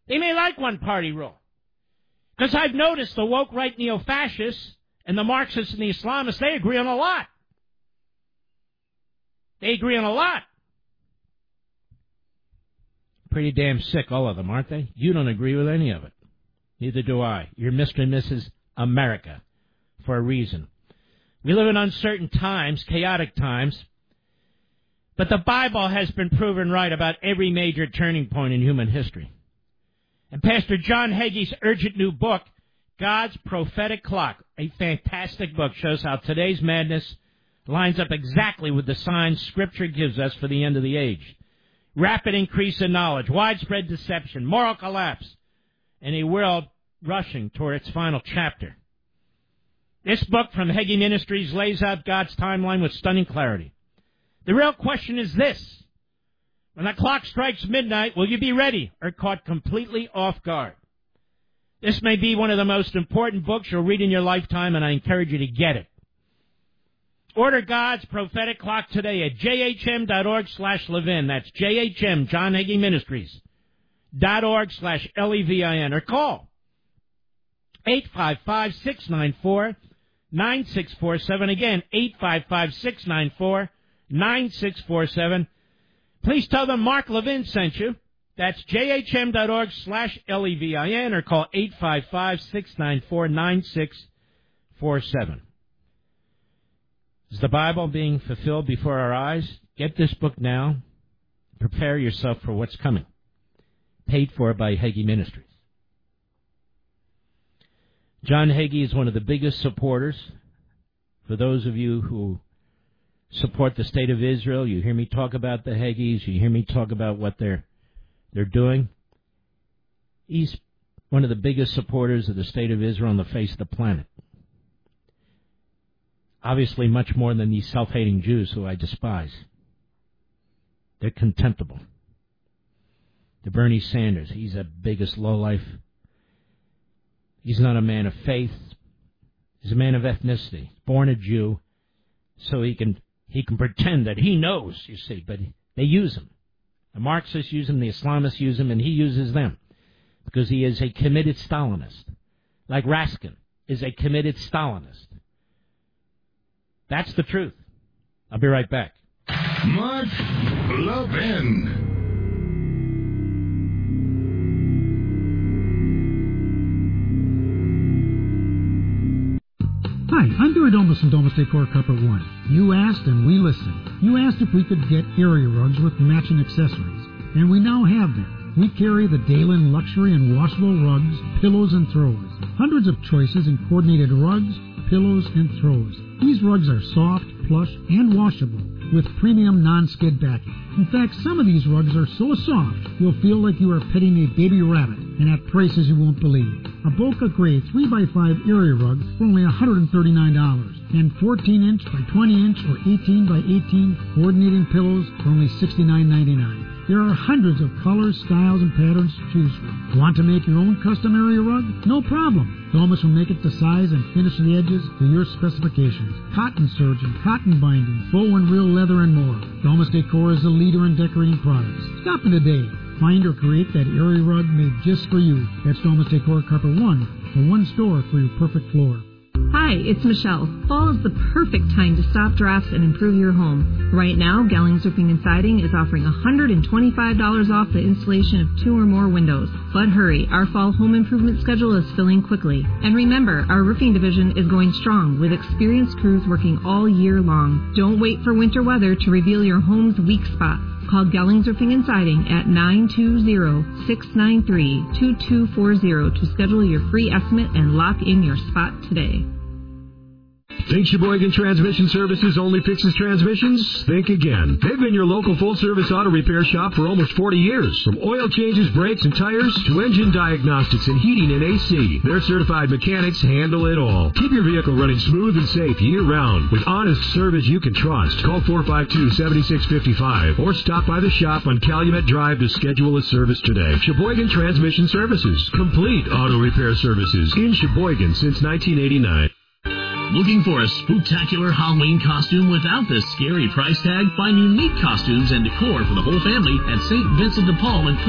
They may like one-party rule. Because I've noticed the woke right neo-fascists and the Marxists and the Islamists, they agree on a lot. They agree on a lot. Pretty damn sick, all of them, aren't they? You don't agree with any of it. Neither do I. You're Mr. and Mrs. America for a reason. We live in uncertain times, chaotic times, but the Bible has been proven right about every major turning point in human history. And Pastor John Hagee's urgent new book, God's Prophetic Clock, a fantastic book, shows how today's madness lines up exactly with the signs Scripture gives us for the end of the age. Rapid increase in knowledge, widespread deception, moral collapse, and a world rushing toward its final chapter. This book from Hagee Ministries lays out God's timeline with stunning clarity. The real question is this. When the clock strikes midnight, will you be ready or caught completely off guard? This may be one of the most important books you'll read in your lifetime, and I encourage you to get it. Order God's Prophetic Clock today at jhm.org/Levin. That's JHM, John Hagee Ministries, .org/LEVIN, or call 855-694-9647. Again, 855-694-9647. Please tell them Mark Levin sent you. That's jhm.org/LEVIN, or call 855-694-9647. Is the Bible being fulfilled before our eyes? Get this book now. Prepare yourself for what's coming. Paid for by Hagee Ministries. John Hagee is one of the biggest supporters. For those of you who support the state of Israel, you hear me talk about the Hagees, you hear me talk about what they're doing. He's one of the biggest supporters of the state of Israel on the face of the planet. Obviously much more than these self-hating Jews who I despise. They're contemptible. The Bernie Sanders, he's the biggest lowlife. He's not a man of faith. He's a man of ethnicity. Born a Jew, so he can pretend that he knows, you see, but they use him. The Marxists use him, the Islamists use him, and he uses them because he is a committed Stalinist. Like Raskin is a committed Stalinist. That's the truth. I'll be right back. Mark Levin. Hi, I'm Barry Domus from Domus Decor Carpet One. You asked and we listened. You asked if we could get area rugs with matching accessories, and we now have them. We carry the Dalen luxury and washable rugs, pillows, and throws. Hundreds of choices in coordinated rugs, pillows, and throws. These rugs are soft, plush, and washable with premium non-skid backing. In fact, some of these rugs are so soft you'll feel like you are petting a baby rabbit, and at prices you won't believe. A Boca Gray 3x5 area rug for only $139, and 14-inch by 20-inch or 18 by 18 coordinating pillows for only $69.99. There are hundreds of colors, styles, and patterns to choose from. Want to make your own custom area rug? No problem. Domus will make it to size and finish the edges to your specifications. Cotton serge and cotton binding, faux and real leather, and more. Domus Decor is a leader in decorating products. Stop in today. Find or create that area rug made just for you. That's Domus Decor Carpet One, the one store for your perfect floor. Hi, it's Michelle. Fall is the perfect time to stop drafts and improve your home. Right now, Gellings Roofing and Siding is offering $125 off the installation of 2 or more windows. But hurry, our fall home improvement schedule is filling quickly. And remember, our roofing division is going strong with experienced crews working all year long. Don't wait for winter weather to reveal your home's weak spots. Call Gellings Roofing and Siding at 920-693-2240 to schedule your free estimate and lock in your spot today. Think Sheboygan Transmission Services only fixes transmissions? Think again. They've been your local full-service auto repair shop for almost 40 years. From oil changes, brakes, and tires to engine diagnostics and heating and AC, their certified mechanics handle it all. Keep your vehicle running smooth and safe year-round with honest service you can trust. Call 452-7655 or stop by the shop on Calumet Drive to schedule a service today. Sheboygan Transmission Services. Complete auto repair services in Sheboygan since 1989. Looking for a spooktacular Halloween costume without the scary price tag? Find unique costumes and decor for the whole family at St. Vincent de Paul in